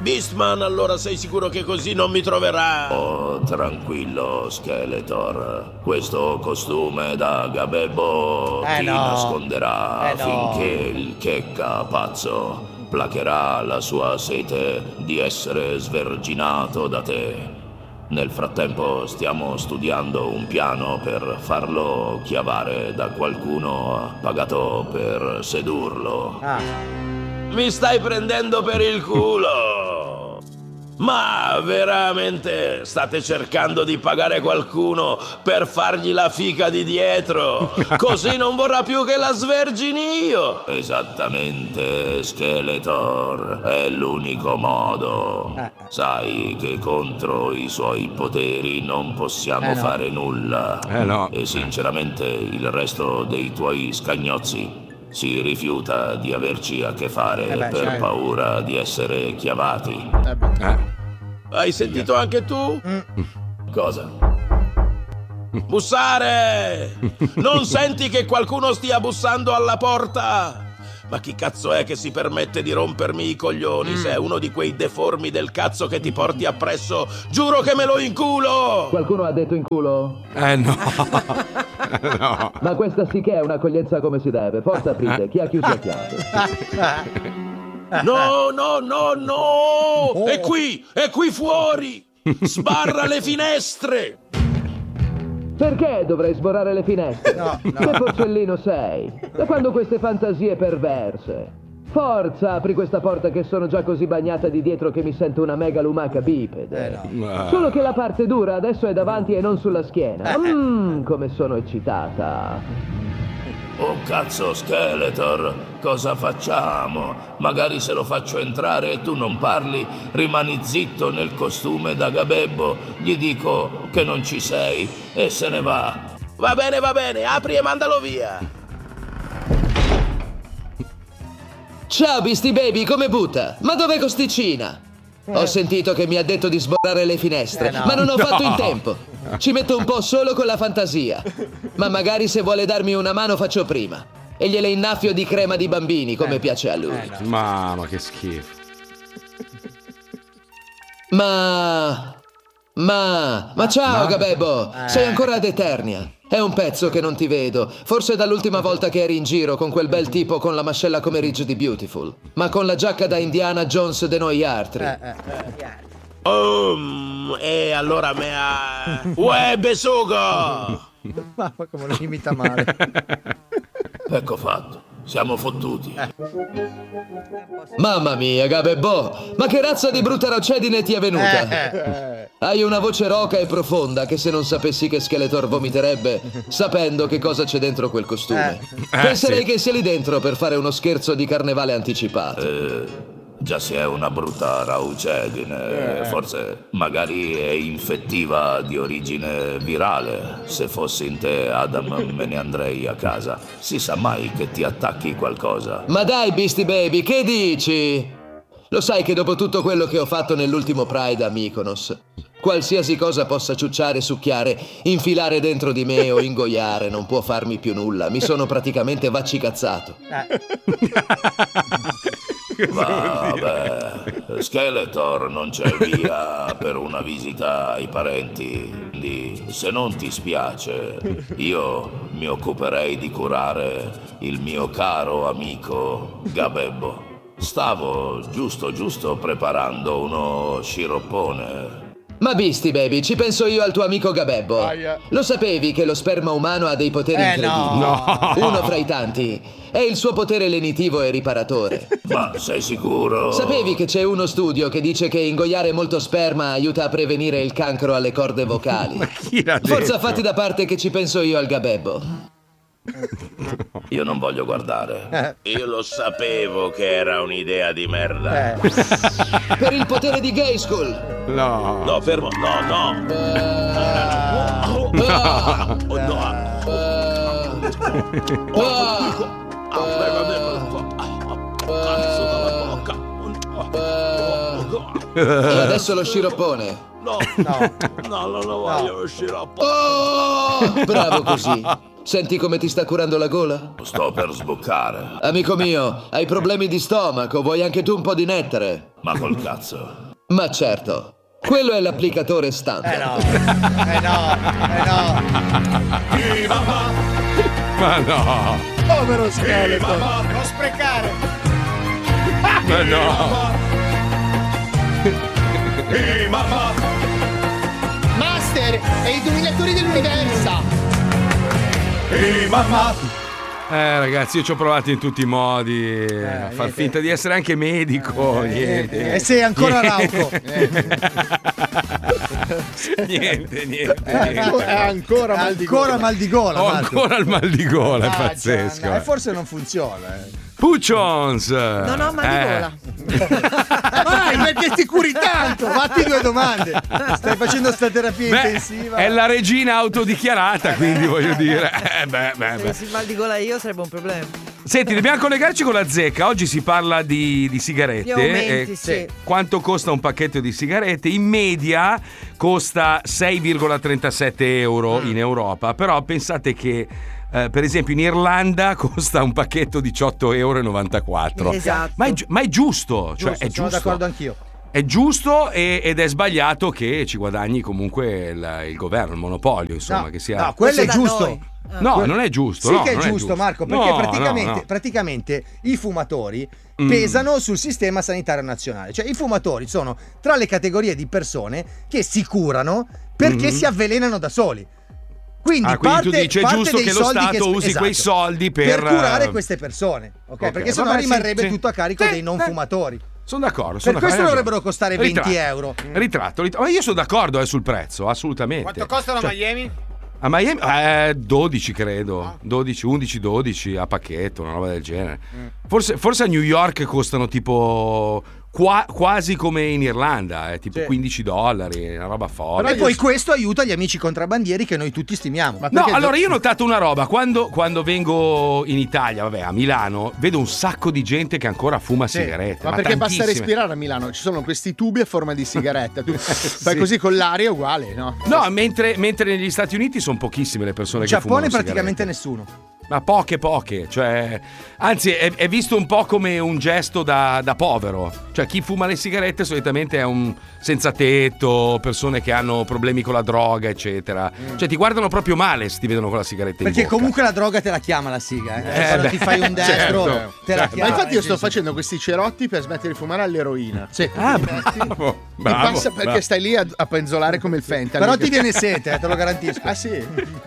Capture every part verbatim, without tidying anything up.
Beastman, allora sei sicuro che così non mi troverà? Oh, tranquillo, Skeletor. Questo costume da Gabebbo Eh ti no. nasconderà Eh no. finché il checca pazzo placherà la sua sete di essere sverginato da te. Nel frattempo stiamo studiando un piano per farlo chiavare da qualcuno pagato per sedurlo. Ah. Mi stai prendendo per il culo! Ma veramente state cercando di pagare qualcuno per fargli la fica di dietro? Così non vorrà più che la svergini io! Esattamente, Skeletor. È l'unico modo. Eh. Sai che contro i suoi poteri non possiamo Eh no. fare nulla. Eh no. E sinceramente il resto dei tuoi scagnozzi si rifiuta di averci a che fare Eh beh, per certo. paura di essere chiavati. Eh beh. Eh. Hai sentito anche tu? Cosa? Bussare! Non senti che qualcuno stia bussando alla porta? Ma chi cazzo è che si permette di rompermi i coglioni? Se è uno di quei deformi del cazzo che ti porti appresso, giuro che me lo inculo! Qualcuno ha detto in culo? Eh no. No. Ma questa sì che è un'accoglienza come si deve. Forza aprite, chi ha chiuso ha chiave. No, no, no, no! È qui! È qui fuori! Sbarra le finestre! Perché dovrei sborrare le finestre? No, no. Che porcellino sei? Da quando queste fantasie perverse? Forza, apri questa porta che sono già così bagnata di dietro che mi sento una mega lumaca bipede. Eh no. Solo che la parte dura adesso è davanti e non sulla schiena. Mmm, come sono eccitata. Oh cazzo, Skeletor, cosa facciamo? Magari se lo faccio entrare e tu non parli, rimani zitto nel costume da Gabebbo, gli dico che non ci sei e se ne va. Va bene, va bene, apri e mandalo via! Ciao Beastie Baby, come butta? Ma dov'è Costicina? Ho sentito che mi ha detto di sborrare le finestre, Eh no. ma non ho No. fatto in tempo. Ci metto un po' solo con la fantasia. Ma magari se vuole darmi una mano faccio prima. E gliele innaffio di crema di bambini, come Eh. piace a lui. Eh no. Mamma, che schifo. Ma... Ma... Ma ciao, Ma- Gabebbo! Eh. Sei ancora ad Eternia. È un pezzo che non ti vedo. Forse dall'ultima volta che eri in giro con quel bel tipo con la mascella come Ridge di Beautiful. Ma con la giacca da Indiana Jones de noi altri. Eh, eh, eh. Um, e allora me ha... Uè, besugo! Mamma, come lo imita male. Ecco fatto, siamo fottuti. Mamma mia, Gabebbo! Ma che razza di brutta rocedine ti è venuta? Eh, Hai una voce roca e profonda che se non sapessi che Skeletor vomiterebbe, sapendo che cosa c'è dentro quel costume. Eh, Penserei sì. che sia lì dentro per fare uno scherzo di carnevale anticipato. Eh, già se è una brutta raucedine, forse magari è infettiva di origine virale. Se fossi in te, Adam, me ne andrei a casa. Si sa mai che ti attacchi qualcosa. Ma dai, Beastie Baby, che dici? Lo sai che dopo tutto quello che ho fatto nell'ultimo Pride a Mykonos, qualsiasi cosa possa ciucciare, succhiare, infilare dentro di me o ingoiare non può farmi più nulla. Mi sono praticamente vaccicazzato. Vabbè, Skeletor non c'è via per una visita ai parenti. Quindi, se non ti spiace, io mi occuperei di curare il mio caro amico Gabebbo. Stavo giusto giusto preparando uno sciroppone. Ma Beastie Baby, ci penso io al tuo amico Gabebbo. Aia. Lo sapevi che lo sperma umano ha dei poteri Eh, incredibili? no. Uno fra i tanti è il suo potere lenitivo e riparatore. Ma sei sicuro? Sapevi che c'è uno studio che dice che ingoiare molto sperma aiuta a prevenire il cancro alle corde vocali? Chi l'ha detto? Forza fatti da parte che ci penso io al Gabebbo. Io non voglio guardare. Eh, Io lo sapevo che era un'idea di merda. eh. Per il potere di Gay School. No. No, fermo, no, no. Ah, Oh, ah, oh, no. ah, Ah, cazzo dalla bocca. E adesso lo sciroppone. No, No. no, non lo voglio uscire a po'. Oh, bravo così. Senti come ti sta curando la gola? Sto per sboccare. Amico mio, hai problemi di stomaco, vuoi anche tu un po' di nettare? Ma col cazzo. Ma certo, quello è l'applicatore standard. Eh no, eh no, eh no. Ma no, Povero scheletro. Non sprecare. ma no. Master e i dominatori dell'universo. Eh ragazzi, io ci ho provato in tutti i modi a far niente. finta di essere anche medico, niente. E sei ancora rauco. Niente, niente, Eh, niente. È ancora mal di Ancora gola. mal di gola. Ho Marco. ancora il mal di gola, è Ah, pazzesco. Gianna, eh. E forse non funziona. Eh. Puccions! Non ho mal di Eh. gola. Vai, perché ti curi tanto? Fatti due domande. Stai facendo sta terapia Beh, intensiva. è la regina autodichiarata, quindi voglio dire. Eh, beh, beh, Se beh. avessi il mal di gola io sarebbe un problema. Senti, dobbiamo collegarci con la zecca. Oggi si parla di, di sigarette. Gli aumenti, Eh, sì. Quanto costa un pacchetto di sigarette? In media costa sei virgola trentasette euro in Europa, però pensate che eh, per esempio in Irlanda costa un pacchetto diciotto virgola novantaquattro euro. Esatto. Ma è, gi- ma è giusto, cioè Giusto, è sono giusto. d'accordo anch'io. È giusto e- ed è sbagliato che ci guadagni comunque il, il governo, il monopolio, insomma, No, che sia. no, quello è da giusto. noi. No, Que- non è giusto. Sì no, che è non giusto, Marco, perché No, praticamente, no, no. praticamente i fumatori Mm. pesano sul sistema sanitario nazionale. Cioè i fumatori sono tra le categorie di persone che si curano perché Mhm. si avvelenano da soli. Quindi, Ah, quindi parte, tu dici è parte giusto dei che lo soldi Stato che- usi quei esatto, soldi per, curare eh, queste persone, ok? ok, Perché sennò vabbè, sì, rimarrebbe sì. tutto a carico Sì, dei non eh. fumatori. Sono d'accordo. Per sono questo d'accordo, hai dovrebbero ragione. costare venti Ritratto. euro. Ritratto, ritratto. Ma io sono d'accordo eh, sul prezzo, assolutamente. Quanto costano a Cioè, Miami? A Miami eh, dodici credo, dodici, undici, dodici a pacchetto, una roba del genere. Forse, forse a New York costano tipo qua- quasi come in Irlanda, eh, tipo Sì. quindici dollari, una roba forte. E poi questo aiuta gli amici contrabbandieri che noi tutti stimiamo. Ma No, perché- allora io ho notato una roba, quando, quando vengo in Italia, vabbè, a Milano, vedo un sacco di gente che ancora fuma Sì, sigarette. ma perché basta tantissime. respirare a Milano? Ci sono questi tubi a forma di sigaretta. Tu fai così con l'aria è uguale, no? No, mentre, mentre negli Stati Uniti sono pochissime le persone In che Giappone fumano praticamente sigarette. nessuno. Ma poche, poche. Cioè, anzi, è, è visto un po' come un gesto da, da povero. Cioè, chi fuma le sigarette solitamente è un senza tetto, persone che hanno problemi con la droga, eccetera. Cioè, ti guardano proprio male se ti vedono con la sigaretta in Perché bocca. comunque la droga te la chiama la siga, eh. Eh, Quando beh, ti fai un destro, certo, te la certo. chiama. Ma infatti io eh, sto sì, sì. facendo questi cerotti per smettere di fumare all'eroina. Sì. Ah, Ti metti, bravo, ti bravo, passa perché bravo. stai lì a, a penzolare come il fentanyl. Però ti viene sete, eh, te lo garantisco. Ah sì?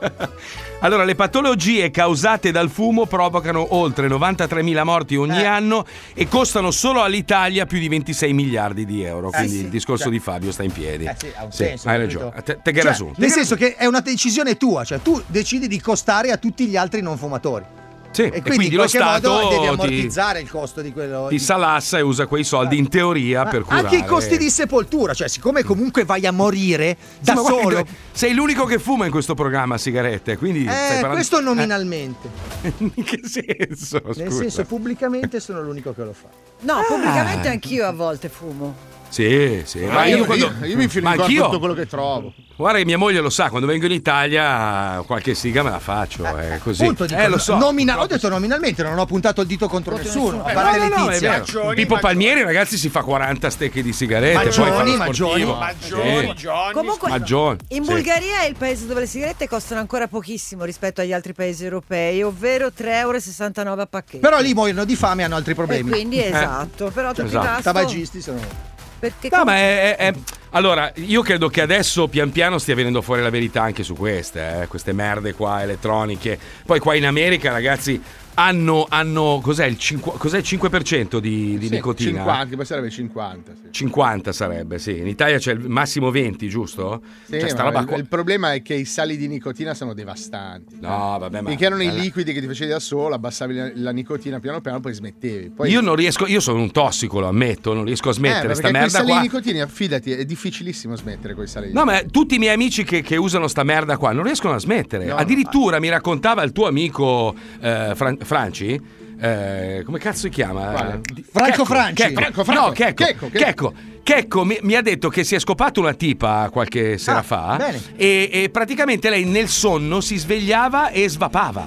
Allora, le patologie causate dal fumo provocano oltre novantatremila morti ogni Eh. anno e costano solo all'Italia più di ventisei miliardi di euro. Eh, Quindi sì. il discorso Cioè- di Fabio sta in piedi. Eh sì, ha un Sì, senso, hai capito? ragione. Te, te che Cioè, ragione. nel senso che è una decisione tua, cioè tu decidi di costare a tutti gli altri non fumatori. Sì, E quindi, in lo qualche modo Stato devi ti, ammortizzare il costo di quello. ti di- salassa e usa quei soldi in teoria Ma per curare. anche i costi di sepoltura, cioè siccome comunque vai a morire da Sì, ma guarda, solo. sei l'unico che fuma in questo programma sigarette, quindi stai Eh, parlando- questo nominalmente. Eh, in che senso? Nel Scusa. senso, pubblicamente sono l'unico che lo fa. No, pubblicamente anch'io a volte fumo. Sì, sì. Ma Ma io, io, quando... io- io mi infilo ma in corpo anch'io. tutto quello che trovo. Guarda che mia moglie lo sa, quando vengo in Italia qualche siga me la faccio, è così. Appunto, dico, eh, lo so. nomina- ho detto nominalmente, non ho puntato il dito contro nessuno, a Eh, parte no, no, no, è Letizia. vero. Maggioni, Pippo maggioni. Palmieri, ragazzi, si fa quaranta stecche di sigarette. Maggioni, poi fa lo maggioni. sportivo. Maggioni, Sì. Johnny. Comunque, Maggioni, in sì. Bulgaria è il paese dove le sigarette costano ancora pochissimo rispetto agli altri paesi europei, ovvero tre virgola sessantanove euro a pacchetto. Però lì muoiono di fame e hanno altri E problemi. quindi esatto, però tutto Esatto. il resto Tabagisti sono. perché No, com- ma è, è- è- allora, io credo che adesso pian piano stia venendo fuori la verità anche su queste, eh, queste merde qua elettroniche. Poi qua in America, ragazzi, hanno, hanno cos'è il, cinque, cos'è il cinque per cento di, di Sì, nicotina? cinquanta, poi sarebbe cinquanta. Sì. cinquanta sarebbe, sì. In Italia c'è il massimo venti, giusto? Sì, Cioè, sta ma roba il, qua- il problema è che i sali di nicotina sono devastanti. No, vabbè, ma Finché erano i allora- liquidi che ti facevi da solo, abbassavi la, la nicotina piano piano, poi smettevi. Poi, Io non riesco, io sono un tossico, lo ammetto, non riesco a eh, smettere ma sta perché con i merda sali qua. di nicotina, fidati, è difficilissimo smettere con i sali di No, ma tutti i miei amici che, che usano sta merda qua non riescono a smettere. No, Addirittura mi raccontava il tuo amico eh, Fran- Franci. eh, come cazzo si chiama? Quale? Di- Franco Checco, Franci. Checco. Franco, Franco. No, Checco. Checco, Checco. Checco. Checco mi, mi ha detto che si è scopata una tipa qualche sera Ah, fa bene. e, e praticamente lei nel sonno si svegliava e svapava.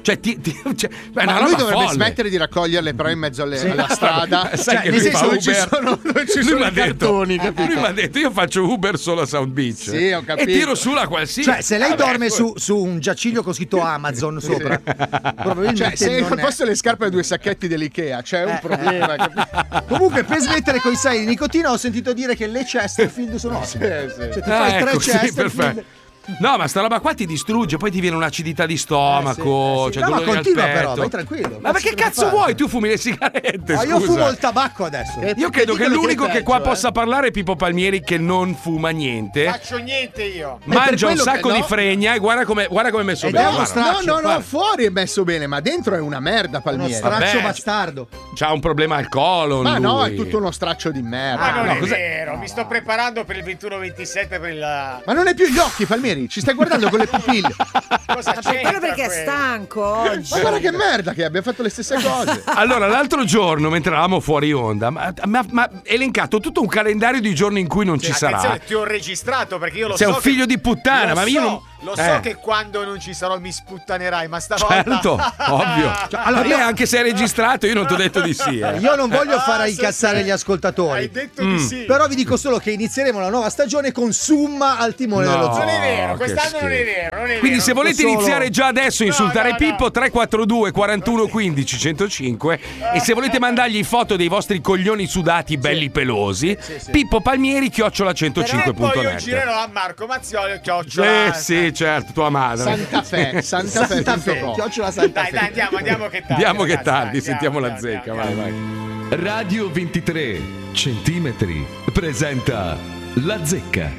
Cioè, ti, ti, cioè, beh, Ma una lui roba dovrebbe folle. smettere di raccoglierle però in mezzo alle, alla strada. Sai Cioè, che nel lui senso fa non ci Uber. sono, non ci Lui sono mi ha i detto, cartoni, capito? lui mi ha detto io faccio Uber solo a South Beach. Sì, ho capito. E tiro su la qualsiasi. Cioè, se lei Vabbè, dorme poi- su, su un giaciglio con scritto Amazon sopra, probabilmente Cioè, se non al è. posto delle scarpe hai due sacchetti dell'Ikea, c'è un Eh. problema. capito? Comunque, per smettere con i sai di nicotina, ho sentito dire che le Chesterfield sono ottime. Sì, sì. Cioè, ti Ah, fai ecco, tre sì, Chesterfield. perfetto. No, ma sta roba qua ti distrugge, poi ti viene un'acidità di stomaco. Eh, sì, eh, sì. Cioè No, ma dolori al continua petto. però, vai tranquillo. Ma perché Cosa cazzo fare? vuoi? Tu fumi le sigarette? Ah, io scusa. fumo il tabacco adesso. Io credo che dicono l'unico che è che qua peggio, possa eh. parlare è Pippo Palmieri, che non fuma niente. Faccio niente io. per Mangia un quello sacco che di no. fregna e guarda come, guarda come è messo Ed bene. è uno guarda. straccio, No, no, no, guarda. fuori è messo bene, ma dentro è una merda, Uno Palmieri. straccio Vabbè, bastardo. C'ha un problema al colon. Ma no, è lui. tutto uno straccio di merda. Ma non no, è cos'è? vero, mi sto preparando per il ventuno ventisette per il. Ma non hai più gli occhi, Palmieri, ci stai guardando con le pupille. Cosa Ma c'entra quello perché è quello? stanco oggi. Ma guarda che merda che abbiamo fatto le stesse cose. Allora, l'altro giorno, mentre eravamo fuori onda, ma ha elencato tutto un calendario di giorni in cui non ci sarà. Attenzione, ti ho registrato perché io lo Sei so. un figlio che- di puttana, lo ma io so, non- Lo Eh. so che quando non ci sarò mi sputtanerai, ma stavolta. Certo, ovvio. Cioè, allora, Vabbè, anche se è registrato, io non ti ho detto di sì. eh. Io non voglio Ah, fare sì, incazzare sì. gli ascoltatori. Hai detto Mm. di sì. Però vi dico solo che inizieremo la nuova stagione con Summa al timone No. dello zoo. Non è vero, che quest'anno non è schifo. vero. Non è Quindi vero. se volete solo- iniziare già adesso a No, insultare no, no. Pippo, tre quattro due quarantuno quindici centocinque, e se volete mandargli foto dei vostri coglioni sudati belli pelosi, Pippo Palmieri chiocciola E centocinque punto poi io net. girerò a Marco Mazzoli chiocciola. Sì, sì, certo, tua madre. Santa Fe, Santa Fe, Santa punto Fe, com. chiocciola Santa Dai, Fe. dai, andiamo, andiamo che tardi. Andiamo che ragazzi, tardi, dai, sentiamo andiamo, la zecca, andiamo, vai, andiamo. vai. Radio ventitré centimetri presenta La Zecca.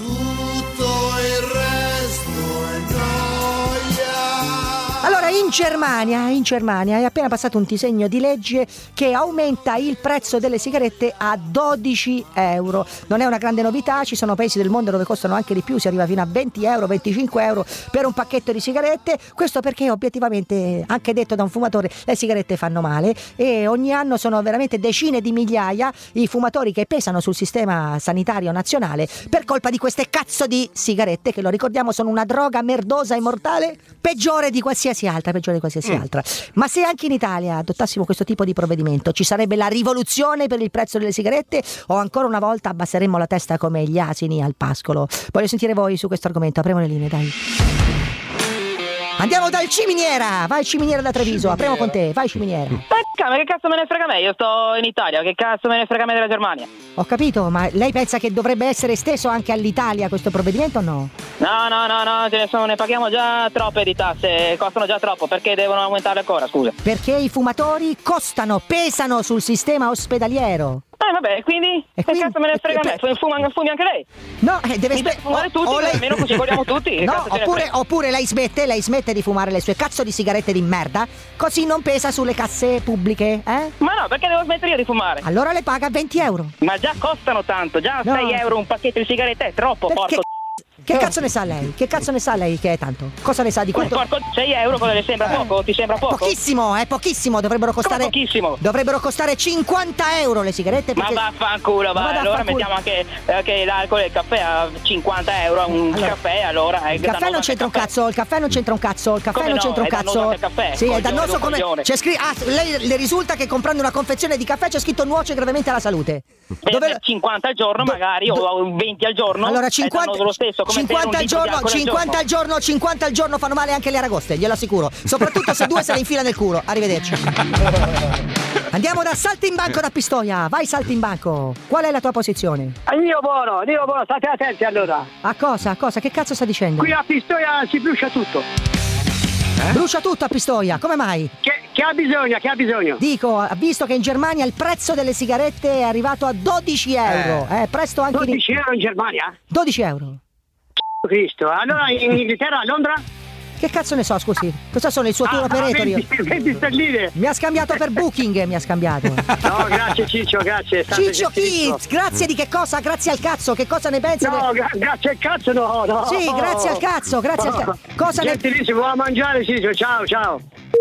Allora, in Germania, in Germania è appena passato un disegno di legge che aumenta il prezzo delle sigarette a dodici euro. Non è una grande novità, ci sono paesi del mondo dove costano anche di più, si arriva fino a venti euro, venticinque euro per un pacchetto di sigarette. Questo perché obiettivamente, anche detto da un fumatore, le sigarette fanno male e ogni anno sono veramente decine di migliaia i fumatori che pesano sul sistema sanitario nazionale per colpa di queste cazzo di sigarette che, lo ricordiamo, sono una droga merdosa e mortale peggiore di qualsiasi altra, peggiore di qualsiasi altra. Ma se anche in Italia adottassimo questo tipo di provvedimento, ci sarebbe la rivoluzione per il prezzo delle sigarette o ancora una volta abbasseremmo la testa come gli asini al pascolo? Voglio sentire voi su questo argomento, apriamo le linee, dai. Andiamo dal Ciminiera, vai Ciminiera da Treviso, apriamo con te, vai Ciminiera. Ma che cazzo me ne frega me? Io sto in Italia, che cazzo me ne frega me della Germania? Ho capito, ma lei pensa che dovrebbe essere esteso anche all'Italia questo provvedimento o no? No, no, no, no, ce ne, sono, ne paghiamo già troppe di tasse, costano già troppo, perché devono aumentare ancora, scusa? Perché i fumatori costano, pesano sul sistema ospedaliero. Eh vabbè, quindi? E Che quindi- cazzo me ne frega e- me? Fumi, fumi- fumi anche lei? No, eh, deve Mi deve smettere. fumare tutti, almeno così vogliamo tutti, che No, cazzo ce ne oppure, frega? oppure lei smette, lei smette di fumare le sue cazzo di sigarette di merda, così non pesa sulle casse pubbliche, eh? Ma no, perché devo smettere io di fumare? Allora le paga venti euro. Ma già costano tanto, già No. sei euro un pacchetto di sigarette è troppo, Perché- porco. Che cazzo ne sa lei? Che cazzo ne sa lei che è tanto? Cosa ne sa di quanto? Porco, sei euro, cosa le sembra poco? Ti sembra poco? Pochissimo, è pochissimo, dovrebbero costare. pochissimo? Dovrebbero costare cinquanta euro le sigarette. Ma perché- vaffanculo, Ma va, allora vaffanculo. mettiamo anche, anche l'alcol e il caffè a cinquanta euro un Allora, caffè, allora è Il caffè non c'entra un cazzo, il caffè non c'entra un cazzo, il caffè Come non no? c'entra un È cazzo. dannoso anche il caffè, Sì, è coglione, dannoso un come. coglione. C'è scritto. Ah, lei le risulta che comprando una confezione di caffè c'è scritto nuoce gravemente alla salute. Per cinquanta al giorno Do- magari do- o venti al giorno. Allora è cinquanta, dannoso lo stesso, come cinquanta al bere un litro di giorno, alcol al cinquanta al giorno, cinquanta al giorno fanno male anche le aragoste, glielo assicuro. Soprattutto se due se le infila nel culo. Arrivederci. Andiamo da Saltimbanco da Pistoia. Vai Saltimbanco. Qual è la tua posizione? Dio buono, Dio buono, state attenti allora. A cosa? A cosa? Che cazzo sta dicendo? Qui a Pistoia si brucia tutto. Brucia tutto a Pistoia, come mai? Che, che ha bisogno, che ha bisogno? Dico, ha visto che in Germania il prezzo delle sigarette è arrivato a dodici euro. Eh, presto anche in- dodici euro in Germania? dodici euro. Cristo, allora in Inghilterra, a Londra? Che cazzo ne so, scusi? Cosa sono il suo tour Ah, operator io? venti, venti sterline. Mi ha scambiato per Booking, mi ha scambiato. No, grazie Ciccio, grazie. è stato Ciccio gentilissimo. Kids, grazie di che cosa? Grazie al cazzo, che cosa ne pensa? No, de- gra- grazie al cazzo, no, no. Sì, grazie al cazzo, grazie al cazzo. Cosa ne... Gentilissimo, va a mangiare Ciccio, ciao, ciao.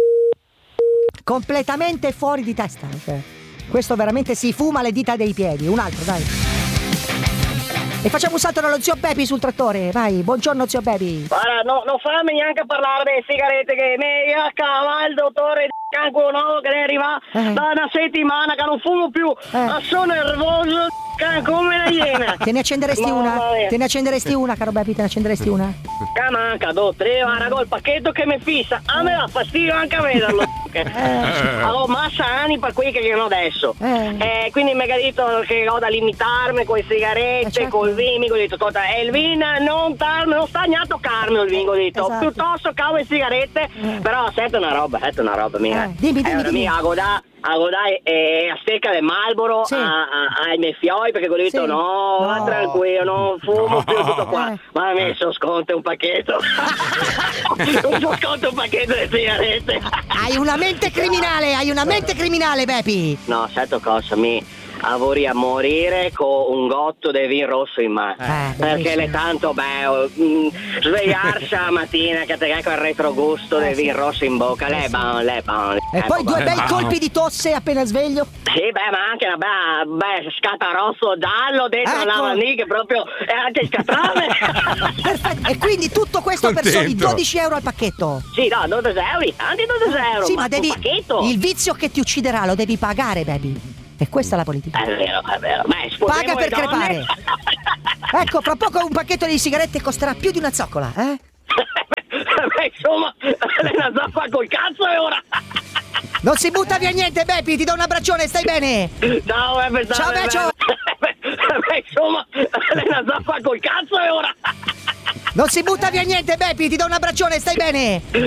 Completamente fuori di testa. Cioè, questo veramente si fuma le dita dei piedi. Un altro, dai. E facciamo un salto dallo zio Bepi sul trattore. Vai, buongiorno zio Bepi. Guarda, no, non fammi neanche parlare delle sigarette che mi accava il dottore Canco nuovo che ne arriva Eh. da una settimana che non fumo più. Ma sono nervoso come una iena. Te ne accenderesti Mamma una? mia. Te ne accenderesti una, caro Bepi? Te ne accenderesti una? Che manca, dottore, guarda il pacchetto che mi fissa. A me dà fastidio anche a vederlo. Ho massa anni per qui che io ho adesso. Eh, quindi mi ha detto che ho da limitarmi con le sigarette, col vino. Ho detto, ascolta, il vino non, tar- non sta neanche a toccarmi il vino. Ho detto, Esatto. piuttosto cavo le sigarette. Però sento una roba, sento una roba mia. dimmi, dimmi, Allora, dimmi. mia, a godà, a godà e a stecca del Marlboro Sì. a- a- ai miei fioi, perché ho detto Sì. no, va No. tranquillo, non fumo più tutto qua. Eh. Ma ha messo sconto un pacchetto. Un sconto un pacchetto di sigarette. Hai una mente criminale, hai una mente criminale, Bepi. No, certo cosa, mi avrei a morire con un gotto di vino rosso in mano. Eh, perché le tanto bello mm, svegliarsi la mattina che te con il retrogusto Eh, di sì. vino rosso in bocca, lei è buono, lei è buono. E Eh, poi due buono. bei colpi di tosse appena sveglio. Sì, beh, ma anche una bella, beh, scatarozzo giallo dentro Ecco. la lavagnì che proprio è anche scatrame. Perfetto. E quindi tutto questo per soli Contento. dodici euro al pacchetto. Sì, no, dodici euro, tanti dodici euro. Sì, ma un devi. pacchetto. Il vizio che ti ucciderà lo devi pagare, Bepi. E questa è la politica. È vero, è vero. Beh, sposeremo Paga per le donne. crepare. Ecco, fra poco un pacchetto di sigarette costerà più di una zoccola, eh? Beh, insomma, la zappa col cazzo e ora. Non si butta via niente, Bepi, ti do un abbraccione, stai bene? Ciao, Beppe, Ciao, Becio. Beh, insomma, la zappa col cazzo e ora. Non si butta via niente, Bepi, ti do un abbraccione, stai bene?